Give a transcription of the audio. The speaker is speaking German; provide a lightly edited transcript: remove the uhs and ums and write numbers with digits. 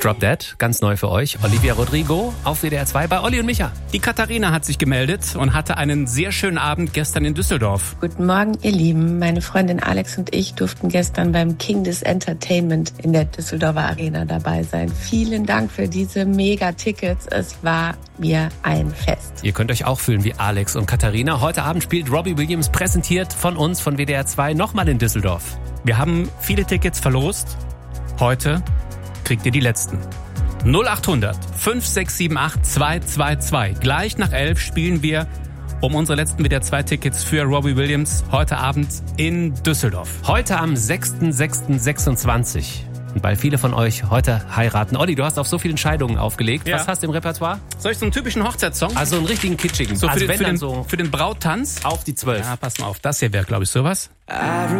Drop Dead, ganz neu für euch. Olivia Rodrigo auf WDR 2 bei Olli und Micha. Die Katharina hat sich gemeldet und hatte einen sehr schönen Abend gestern in Düsseldorf. Guten Morgen, ihr Lieben. Meine Freundin Alex und ich durften gestern beim King des Entertainment in der Düsseldorfer Arena dabei sein. Vielen Dank für diese Mega-Tickets. Es war mir ein Fest. Ihr könnt euch auch fühlen wie Alex und Katharina. Heute Abend spielt Robbie Williams, präsentiert von uns, von WDR 2, nochmal in Düsseldorf. Wir haben viele Tickets verlost. Heute kriegt ihr die letzten. 0800 5678 222. Gleich nach 11 spielen wir um unsere letzten WDR 2 Tickets für Robbie Williams heute Abend in Düsseldorf. Heute am 6.6.26. Und weil viele von euch heute heiraten. Olli, du hast auf so vielen Scheidungen aufgelegt. Ja. Was hast du im Repertoire? Soll ich so einen typischen Hochzeitssong? Also einen richtigen kitschigen. So also für wenn dann den, so für den Brauttanz? auf die 12. Ja, pass mal auf. Das hier wäre, glaube ich, sowas.